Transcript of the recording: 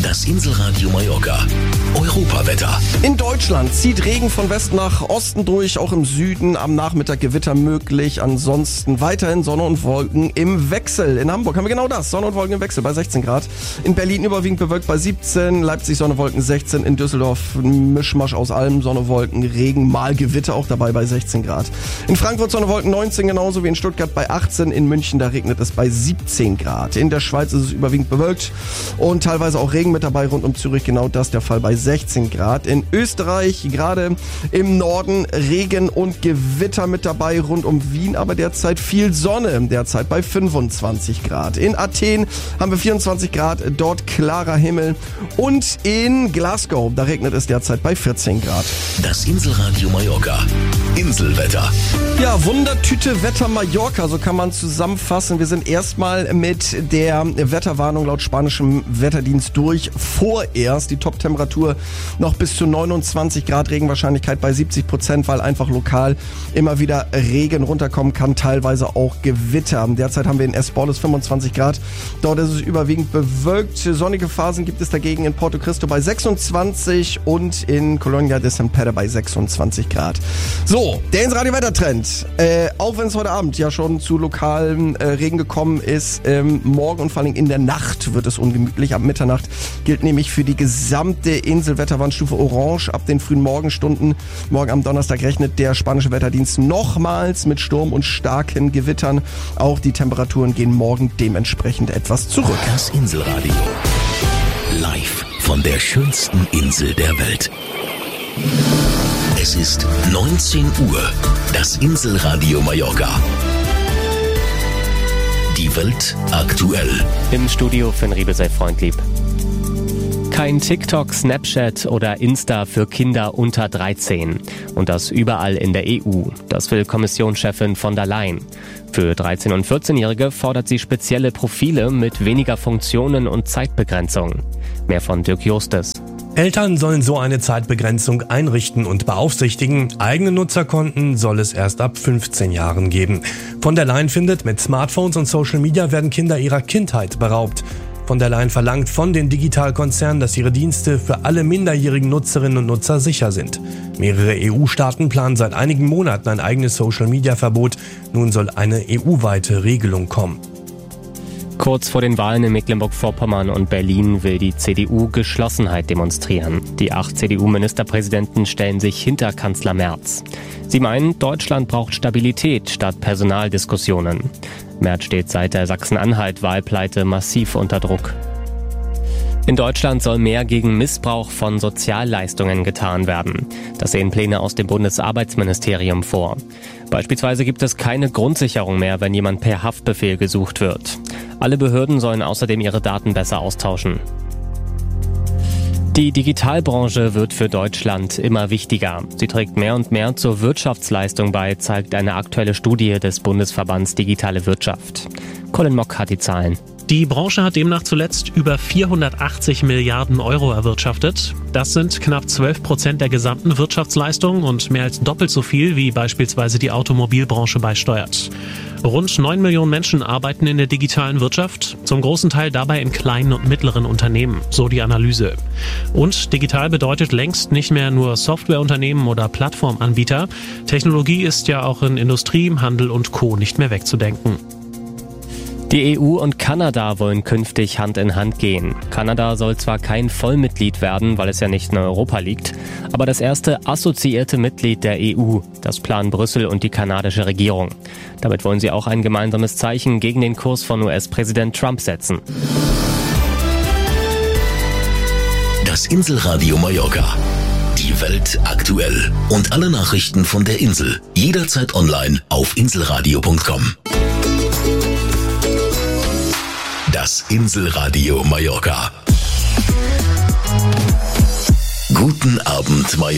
Das Inselradio Mallorca. Europawetter. In Deutschland zieht Regen von Westen nach Osten durch, auch im Süden. Am Nachmittag Gewitter möglich. Ansonsten weiterhin Sonne und Wolken im Wechsel. In Hamburg haben wir genau das. Sonne und Wolken im Wechsel bei 16 Grad. In Berlin überwiegend bewölkt bei 17. Leipzig Sonne, Wolken 16. In Düsseldorf ein Mischmasch aus allem. Sonne, Wolken, Regen, mal Gewitter auch dabei bei 16 Grad. In Frankfurt Sonne, Wolken 19, genauso wie in Stuttgart bei 18. In München, da regnet es bei 17 Grad. In der Schweiz ist es überwiegend bewölkt und teilweise auch Regen mit dabei, rund um Zürich genau das der Fall bei 16 Grad. In Österreich gerade im Norden Regen und Gewitter mit dabei, rund um Wien aber derzeit viel Sonne, derzeit bei 25 Grad. In Athen haben wir 24 Grad, dort klarer Himmel und in Glasgow, da regnet es derzeit bei 14 Grad. Das Inselradio Mallorca. Inselwetter. Ja, Wundertüte Wetter Mallorca, so kann man zusammenfassen. Wir sind erstmal mit der Wetterwarnung laut spanischem Wetterdienst durch. Vorerst die Top-Temperatur noch bis zu 29 Grad, Regenwahrscheinlichkeit bei 70%, weil einfach lokal immer wieder Regen runterkommen kann, teilweise auch Gewitter. Derzeit haben wir in Espoles 25 Grad, dort ist es überwiegend bewölkt. Sonnige Phasen gibt es dagegen in Porto Cristo bei 26 und in Colonia de San Pedro bei 26 Grad. So, der Inselradio Wettertrend. Auch wenn es heute Abend ja schon zu lokalen Regen gekommen ist, morgen und vor allem in der Nacht wird es ungemütlich. Ab Mitternacht gilt nämlich für die gesamte Insel Wetterwarnstufe Orange. Ab den frühen Morgenstunden, morgen am Donnerstag, rechnet der spanische Wetterdienst nochmals mit Sturm und starken Gewittern. Auch die Temperaturen gehen morgen dementsprechend etwas zurück. Das Inselradio. Live von der schönsten Insel der Welt. Es ist 19 Uhr. Das Inselradio Mallorca. Die Welt aktuell. Im Studio Finn Riebe, sei freundlieb. Kein TikTok, Snapchat oder Insta für Kinder unter 13. Und das überall in der EU. Das will Kommissionschefin von der Leyen. Für 13- und 14-Jährige fordert sie spezielle Profile mit weniger Funktionen und Zeitbegrenzung. Mehr von Dirk Justes. Eltern sollen so eine Zeitbegrenzung einrichten und beaufsichtigen. Eigene Nutzerkonten soll es erst ab 15 Jahren geben. Von der Leyen findet, mit Smartphones und Social Media werden Kinder ihrer Kindheit beraubt. Von der Leyen verlangt von den Digitalkonzernen, dass ihre Dienste für alle minderjährigen Nutzerinnen und Nutzer sicher sind. Mehrere EU-Staaten planen seit einigen Monaten ein eigenes Social-Media-Verbot. Nun soll eine EU-weite Regelung kommen. Kurz vor den Wahlen in Mecklenburg-Vorpommern und Berlin will die CDU Geschlossenheit demonstrieren. Die 8 CDU-Ministerpräsidenten stellen sich hinter Kanzler Merz. Sie meinen, Deutschland braucht Stabilität statt Personaldiskussionen. Merz steht seit der Sachsen-Anhalt-Wahlpleite massiv unter Druck. In Deutschland soll mehr gegen Missbrauch von Sozialleistungen getan werden. Das sehen Pläne aus dem Bundesarbeitsministerium vor. Beispielsweise gibt es keine Grundsicherung mehr, wenn jemand per Haftbefehl gesucht wird. Alle Behörden sollen außerdem ihre Daten besser austauschen. Die Digitalbranche wird für Deutschland immer wichtiger. Sie trägt mehr und mehr zur Wirtschaftsleistung bei, zeigt eine aktuelle Studie des Bundesverbands Digitale Wirtschaft. Colin Mock hat die Zahlen. Die Branche hat demnach zuletzt über 480 Milliarden Euro erwirtschaftet. Das sind knapp 12% der gesamten Wirtschaftsleistung und mehr als doppelt so viel, wie beispielsweise die Automobilbranche beisteuert. Rund 9 Millionen Menschen arbeiten in der digitalen Wirtschaft, zum großen Teil dabei in kleinen und mittleren Unternehmen, so die Analyse. Und digital bedeutet längst nicht mehr nur Softwareunternehmen oder Plattformanbieter. Technologie ist ja auch in Industrie, Handel und Co. nicht mehr wegzudenken. Die EU und Kanada wollen künftig Hand in Hand gehen. Kanada soll zwar kein Vollmitglied werden, weil es ja nicht in Europa liegt, aber das erste assoziierte Mitglied der EU. Das planen Brüssel und die kanadische Regierung. Damit wollen sie auch ein gemeinsames Zeichen gegen den Kurs von US-Präsident Trump setzen. Das Inselradio Mallorca. Die Welt aktuell. Und alle Nachrichten von der Insel. Jederzeit online auf inselradio.com. Das Inselradio Mallorca. Guten Abend, Mallorca.